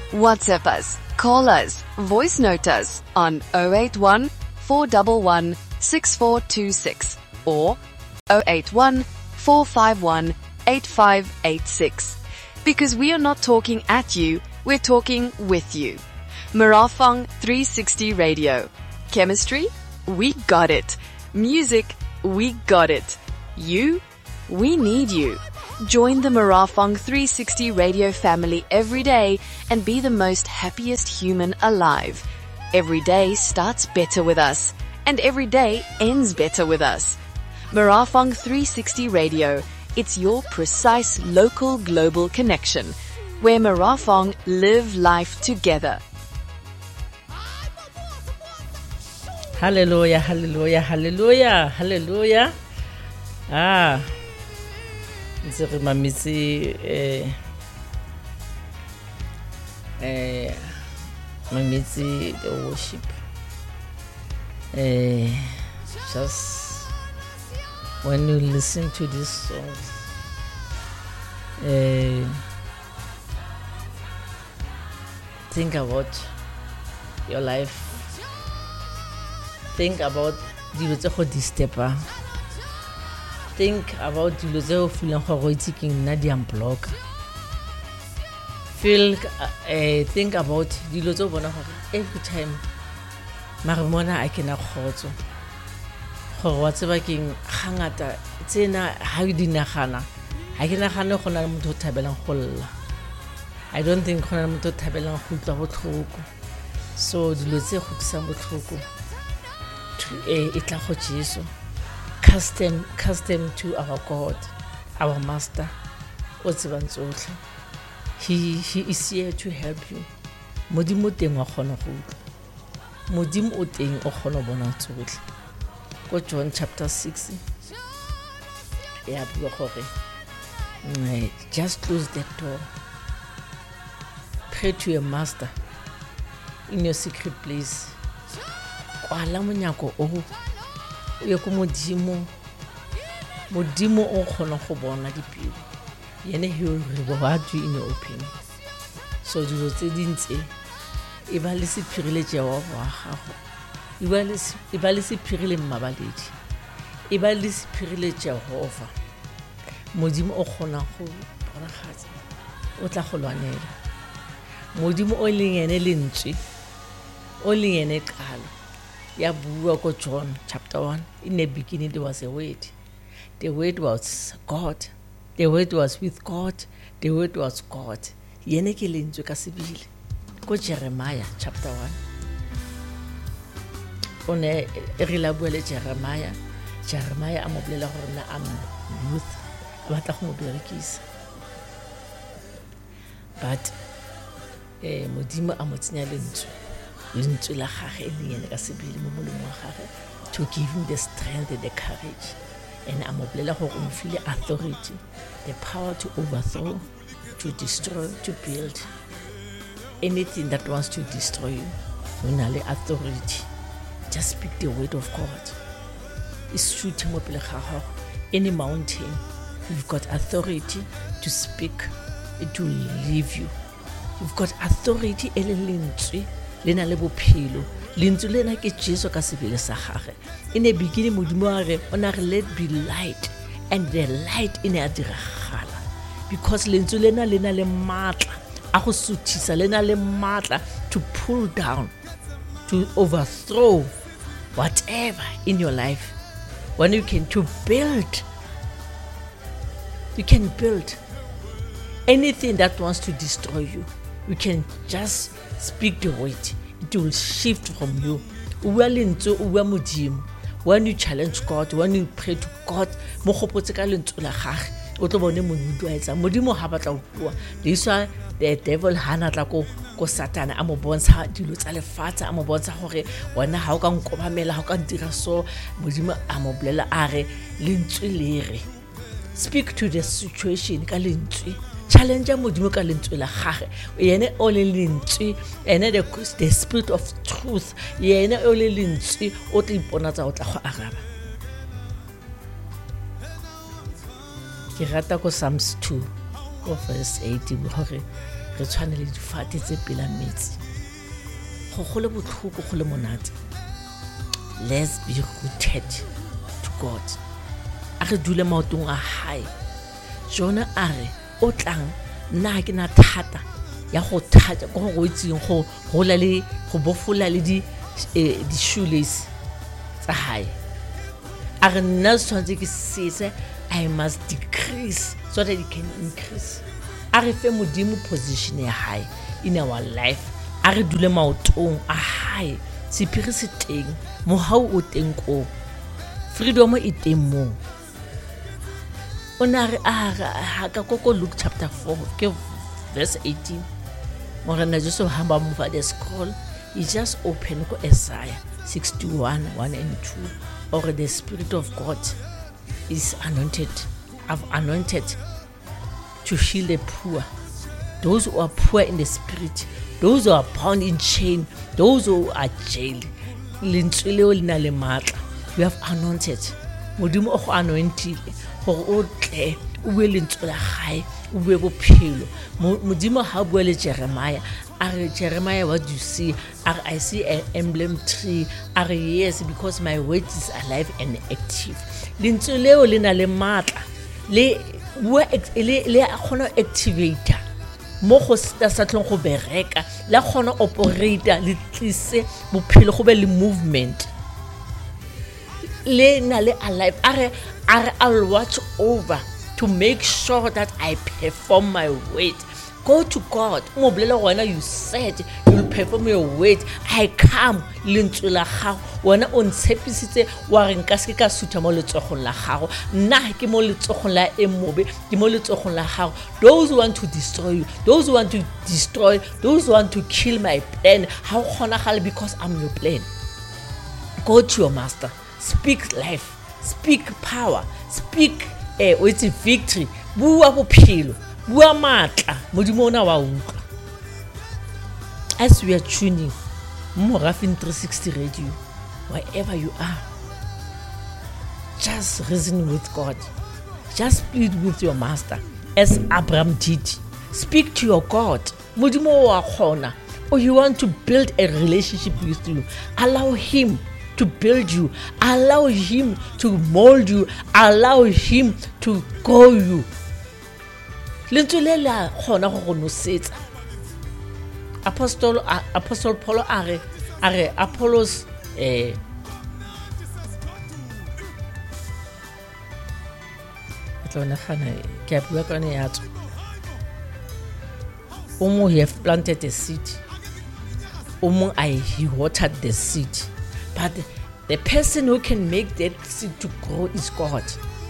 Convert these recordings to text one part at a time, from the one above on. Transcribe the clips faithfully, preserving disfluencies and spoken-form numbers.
WhatsApp us, call us, voice note us on zero eight one, four one one, six four two six or zero eight one, four five one, eight five eight six. Because we are not talking at you, we're talking with you. Marafong three sixty Radio. Chemistry? We got it. Music? We got it. You? We need you. Join the Marafong three sixty Radio family every day and be the most happiest human alive. Every day starts better with us, and every day ends better with us. Marafong three sixty Radio. It's your precise local global connection, where Marafong live life together. Hallelujah, hallelujah, hallelujah, hallelujah. Ah, it's a mamisi, eh, eh, mamisi the worship. Eh, just when you listen to this song, eh, think about your life. Think about dilo tse go disturba. Think about dilo tse o feeling gore itse ke nna di unblock. Feel uh, think about dilo tse o bona gore every time mara mona I can khotso. Gore wa tseba keng hangata tsena ha di nagana. Ha ke nagane go na le motho o thabelang go lla. I don't think go na le motho o thabelang go utlwa botlhoko. So dilo tse go tsang botlhoko itla go Jesu. Cast them, cast them to our God, our Master. He he is here to help you. Modimo teng wa khona go utlwa. Modimo o teng o khona bona tsotlhe. Go John chapter six. Ya bua gore just close that door. Pray to your Master in your secret place. Kwala monyako o ye ko modimo modimo o khona go bona dipelo yene he will reward you in your open. So dilo tse dintse e ba le sephirele wa gago e ba le e ba le sephirele mmabaledi e ba le sephirele Jehova modimo o khona go bona gatsa o tla go lwanela modimo o leng ene lentswe o leng ene kalo. Ya bua ko John chapter one. In the beginning there was a word. The word was God. The word was with God. The word was God. Yene ke lentswe ka sebile. Ko Jeremiah chapter one. One e re la bua le Jeremiah. Jeremiah a mo bolela gore na am youth. A batla go mo berekisa. But eh modimo a mo tsenya lentswe. Lentswe la gagwe le yene ka sebile mo molemo wa gagwe to give him the strength and the courage. And a mo bolela gore o mo file authority, the power to overthrow, to destroy, to build. Anything that wants to destroy you, you have authority. Just speak the word of God. It's true to mo pele ga gago. Any mountain, you've got authority to speak, it will leave you. You've got authority ele lentswe lena le bophelo lentswe lena ke Jesu ka sebele sa gagwe. In the beginning modimo a re ona re let be light, and the light in a diragala because lentswe lena lena le matla a go suthisa lena le matla to pull down, to overthrow whatever in your life. When you can to build, you can build anything that wants to destroy you. You can just speak the word. It will shift from you. When you challenge God, when you pray to God, this why the devil hana tla ko ko Satan a mo bontsha dilo tsa lefatshe a mo bontsha gore wena ha o ka nkobamela ha o ka ntira so modimo a mo bolela a re lentswe le re. Speak to the situation ka lentswe. Challenge modimo ka lentswe la gage yene o le lentswe ene the the spirit of truth yene o le lentswe o tla ipona tsa o tla go araba. Ke rata ko Psalms two go verse eighty gore re tshwane le difate tse pela metsi go go le botlhoko go le monate. Let's be rooted to God. A re dule maotong a hae. Jona a re o tlang nna ke na thata ya go thatsa go go itseng go gola le go bofola le di di shoelace tsa hae. A re nna tshwantse ke setse I must decrease so that it can increase. A re fe modimo position ya hae in our life. A re dule maotong a hae. Sephiri se teng mo hao o teng ko. Freedom e teng mo. Ona re a ha ka koko Luke chapter four ke verse eighteen. Morena Joseph hamba mo fa the scroll. He just open ko Isaiah sixty-one one and two. Or the Spirit of God is anointed. I've anointed to heal the poor, those who are poor in the spirit, those who are bound in chain, those who are jailed. You have anointed. Modimo o go anointile gore o tle o be lentswe la gae o be bophelo. Modimo ha bua le Jeremiah, are Jeremiah, what do you see? Are I see an emblem tree? Are yes, because my word is alive and active. Lentswe leo le na le matla le bua le le a kgona activator mo go sta sa tlong go bereka la kgona operator le tlise bophelo go be le movement le na le alive. Are are I'll watch over to make sure that I perform my word. Go to God. Mo bolela wena you said you'll perform your word. I come lentswe la gago wena o ntshepisitse wa re nka se ka sutha mo letsogong la gago nna ke mo letsogong la emobe ke mo letsogong la gago. Those who want to destroy you, those who want to destroy, those who want to kill my plan, how khona gale because I'm your plan. Go to your master. Speak life, speak power, speak eh with victory. Bua bophelo, bua matla modimo ona wa utlwa. As we are tuning Morafin three sixty radio, wherever you are, just reason with God, just speak with your master as Abraham did. Speak to your God. Modimo wa khona, or you want to build a relationship with you, allow him to build you, allow him to mold you, allow him to grow you. Lentswe le la khona go go nosetsa. Apostle uh, Apostle Paul are are Apollos eh tsona khana ke bua ka ne ya tso. Omo he have planted a seed. Omo I he watered the seed. But the person who can make that seed to grow is God.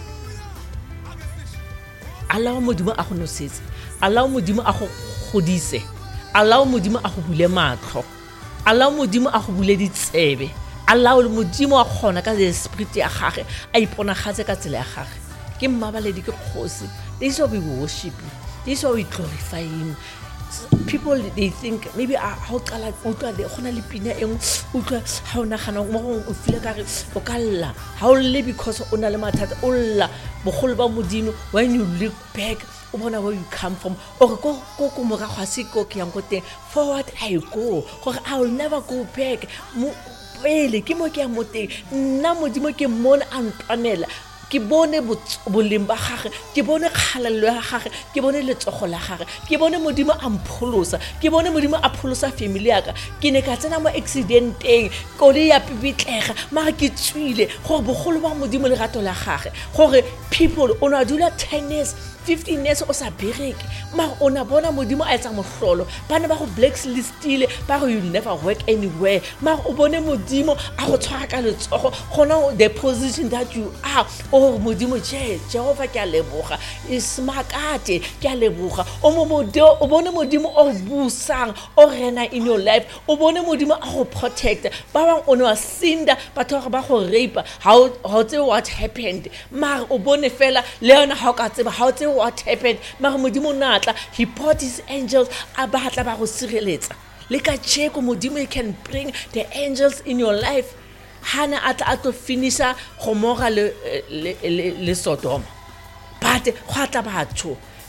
Allow modimo a go nosetsa. Allow modimo a go godise. Allow modimo a go bule matlo. Allow modimo a go bule ditsebe. Allow modimo a gona ka the spirit ya gage a ipona gatse ka tsela ya gage. Ke mmabaledi ke kgosi. This is how we worship him. This is how we glorify him. People they think maybe how qala o tla le gona le pina eng o tla ha ona gana mo o file ka re o ka lla ha o le because o na le mathata o lla bogolo ba modimo. When you look back o bona where you come from o go go go mo ga gase go ke yang go teng forward I go gore I will never go back mo pele ke mo ke ya mo teng nna modimo ke mona antwanela ke bone bolemba gage ke bone khalalelo ya gage ke bone letsogo la gage ke bone modimo a mpholosa ke bone modimo a pholosa family yaka ke ne ka tsena mo accidenteng kole ya pibitlega mara ke tswile gore bogolo ba modimo le gato la gage gore people ona dula ten years fifteen years o sa bereke mara ona bona modimo a etsa mohlolo bana ba go blacklistile ba go you never work anywhere mara o bone modimo a go tshwara ka letsogo gona the position that you are o modimo je Jehova ke a leboga ismakate ke a leboga o mo modo o bone modimo o busang o rena in your life o bone modimo a go protect ba bang o no sinda batho ba go rape how how tse what happened mara o bone fela le yona ha ka tseba how tse what happened mara modimo natla he brought his angels abatla ba go sireletsa le ka cheko modimo can bring the angels in your life. Hana at ato finisha Gomora le le le Sodom. But khwatla batho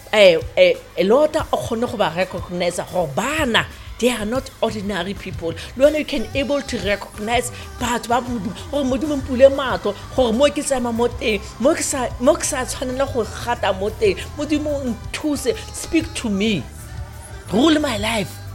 eh eh a lot o kgone go ba recognize go bana they are not ordinary people. When you can able to recognize but ba modimo gore modimo mpule matlo gore mo ke tsama mo teng mo ke sa mo ke sa tshwanela go gata mo teng modimo nthuse speak to me rule my life